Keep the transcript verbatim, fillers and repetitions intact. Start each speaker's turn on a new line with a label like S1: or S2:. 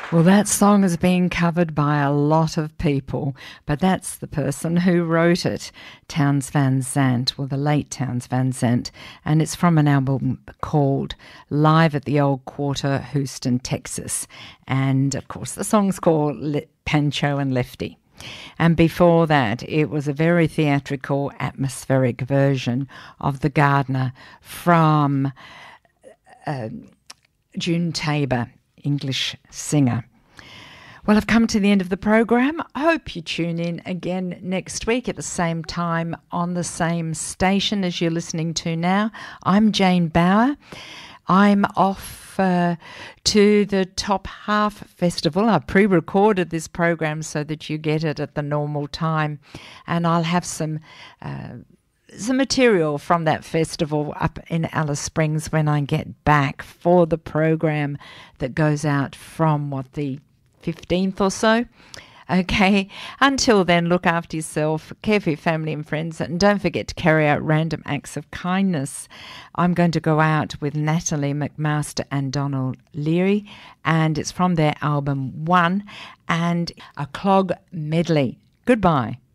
S1: Well, that song is being covered by a lot of people, but that's the person who wrote it, Townes Van Zandt, well, the late Townes Van Zandt, and it's from an album called Live at the Old Quarter, Houston, Texas. And, of course, the song's called Le- Pancho and Lefty. And before that, it was a very theatrical, atmospheric version of The Gardener from uh, June Tabor, English singer. Well, I've come to the end of the program. I hope you tune in again next week at the same time on the same station as you're listening to now. I'm Jane Bauer. I'm off uh, to the Top Half Festival. I pre-recorded this program so that you get it at the normal time, and I'll have some uh, some material from that festival up in Alice Springs when I get back for the program that goes out from, what, the fifteenth or so. Okay, until then, look after yourself, care for your family and friends, and don't forget to carry out random acts of kindness. I'm going to go out with Natalie McMaster and Donald Leary, and it's from their album One and a Clog Medley. Goodbye.